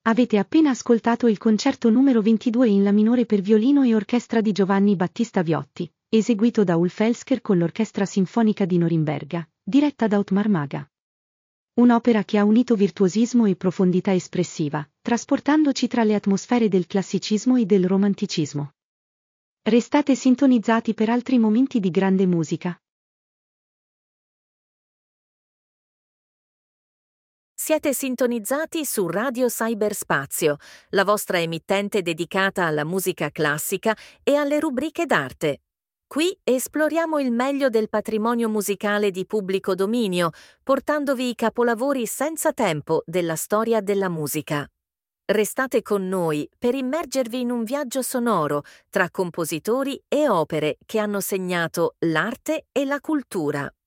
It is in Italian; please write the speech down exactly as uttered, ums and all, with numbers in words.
Avete appena ascoltato il concerto numero ventidue in La minore per violino e orchestra di Giovanni Battista Viotti, eseguito da Ulf Elsker con l'Orchestra Sinfonica di Norimberga, diretta da Otmar Maga. Un'opera che ha unito virtuosismo e profondità espressiva, trasportandoci tra le atmosfere del classicismo e del romanticismo. Restate sintonizzati per altri momenti di grande musica. Siete sintonizzati su Radio Cyberspazio, la vostra emittente dedicata alla musica classica e alle rubriche d'arte. Qui esploriamo il meglio del patrimonio musicale di pubblico dominio, portandovi i capolavori senza tempo della storia della musica. Restate con noi per immergervi in un viaggio sonoro tra compositori e opere che hanno segnato l'arte e la cultura.